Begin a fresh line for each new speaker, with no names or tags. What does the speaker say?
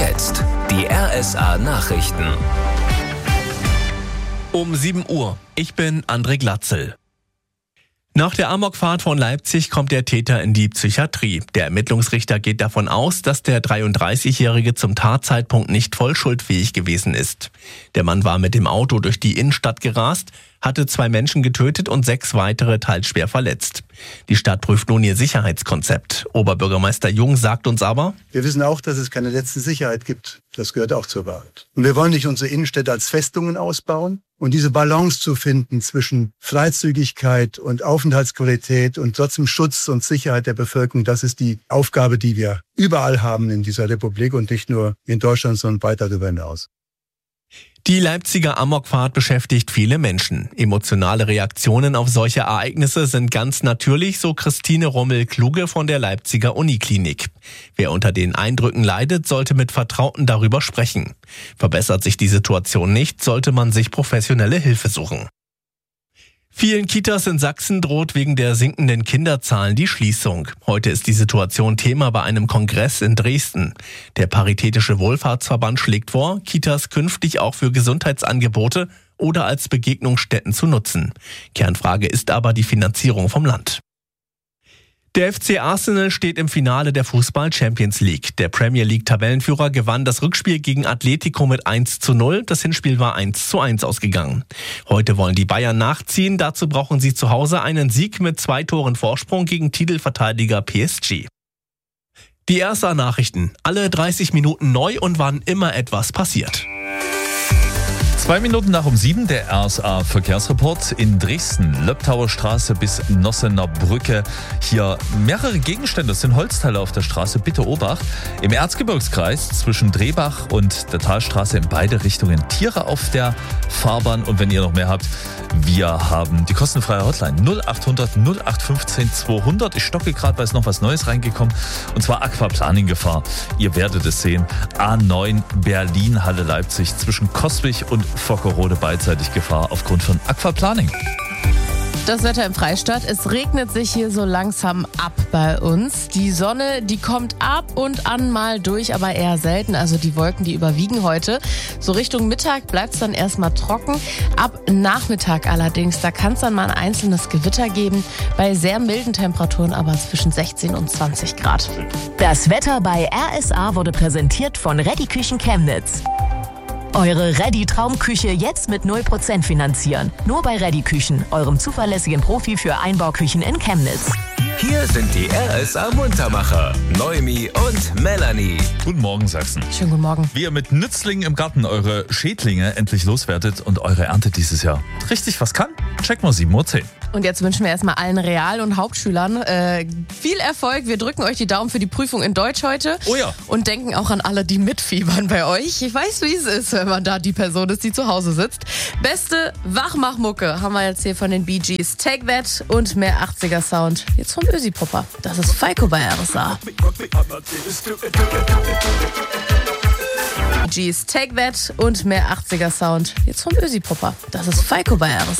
Jetzt die RSA Nachrichten.
Um 7 Uhr. Ich bin André Glatzel. Nach der Amokfahrt von Leipzig kommt der Täter in die Psychiatrie. Der Ermittlungsrichter geht davon aus, dass der 33-Jährige zum Tatzeitpunkt nicht voll schuldfähig gewesen ist. Der Mann war mit dem Auto durch die Innenstadt gerast, hatte 2 Menschen getötet und 6 weitere teils schwer verletzt. Die Stadt prüft nun ihr Sicherheitskonzept. Oberbürgermeister Jung sagt uns aber:
Wir wissen auch, dass es keine letzte Sicherheit gibt. Das gehört auch zur Wahrheit. Und wir wollen nicht unsere Innenstädte als Festungen ausbauen. Und diese Balance zu finden zwischen Freizügigkeit und Aufenthaltsqualität und trotzdem Schutz und Sicherheit der Bevölkerung, das ist die Aufgabe, die wir überall haben in dieser Republik und nicht nur in Deutschland, sondern weit darüber hinaus.
Die Leipziger Amokfahrt beschäftigt viele Menschen. Emotionale Reaktionen auf solche Ereignisse sind ganz natürlich, so Christine Rommel-Kluge von der Leipziger Uniklinik. Wer unter den Eindrücken leidet, sollte mit Vertrauten darüber sprechen. Verbessert sich die Situation nicht, sollte man sich professionelle Hilfe suchen. Vielen Kitas in Sachsen droht wegen der sinkenden Kinderzahlen die Schließung. Heute ist die Situation Thema bei einem Kongress in Dresden. Der Paritätische Wohlfahrtsverband schlägt vor, Kitas künftig auch für Gesundheitsangebote oder als Begegnungsstätten zu nutzen. Kernfrage ist aber die Finanzierung vom Land. Der FC Arsenal steht im Finale der Fußball-Champions League. Der Premier League-Tabellenführer gewann das Rückspiel gegen Atletico mit 1:0. Das Hinspiel war 1:1 ausgegangen. Heute wollen die Bayern nachziehen. Dazu brauchen sie zu Hause einen Sieg mit 2 Toren Vorsprung gegen Titelverteidiger PSG. Die RSA-Nachrichten. Alle 30 Minuten neu und wann immer etwas passiert.
2 Minuten nach um 7, der RSA-Verkehrsreport in Dresden, Löbtauer Straße bis Nossener Brücke. Hier mehrere Gegenstände, das sind Holzteile auf der Straße, bitte Obacht. Im Erzgebirgskreis zwischen Drehbach und der Talstraße in beide Richtungen Tiere auf der Fahrbahn. Und wenn ihr noch mehr habt, wir haben die kostenfreie Hotline 0800 0815 200. Ich stocke gerade, weil es noch was Neues reingekommen, und zwar Aquaplaning-Gefahr. Ihr werdet es sehen. A9 Berlin, Halle Leipzig zwischen Coswig und Vockerode beidseitig Gefahr aufgrund von Aquaplaning.
Das Wetter im Freistaat. Es regnet sich hier so langsam ab bei uns. Die Sonne, die kommt ab und an mal durch, aber eher selten. Also die Wolken, die überwiegen heute. So Richtung Mittag bleibt es dann erstmal trocken. Ab Nachmittag allerdings, da kann es dann mal ein einzelnes Gewitter geben. Bei sehr milden Temperaturen aber zwischen 16 und 20 Grad.
Das Wetter bei RSA wurde präsentiert von Reddy Küchen Chemnitz. Eure Reddy-Traumküche jetzt mit 0% finanzieren. Nur bei Reddy Küchen, eurem zuverlässigen Profi für Einbauküchen in Chemnitz.
Hier sind die RSA-Muntermacher, Noemi und Melanie.
Guten Morgen, Sachsen.
Schönen guten Morgen.
Wie ihr mit Nützlingen im Garten eure Schädlinge endlich loswerdet und eure Ernte dieses Jahr richtig was kann, checken wir 7:10 Uhr.
Und jetzt wünschen wir erstmal allen Real- und Hauptschülern viel Erfolg. Wir drücken euch die Daumen für die Prüfung in Deutsch heute.
Oh ja.
Und denken auch an alle, die mitfiebern bei euch. Ich weiß, wie es ist, wenn man da die Person ist, die zu Hause sitzt. Beste Wachmachmucke haben wir jetzt hier von den Bee Gees. Take That und mehr 80er Sound. Jetzt vom Ösi-Popper. Das ist Falco bei RSA. Bee Gees, Take That und mehr 80er Sound. Jetzt vom Ösi-Popper. Das ist Falco bei RSA.